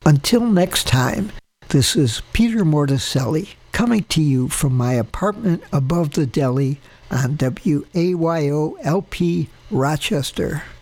Until next time, this is Peter Morticelli coming to you from my apartment above the deli on WAYO-LP Rochester.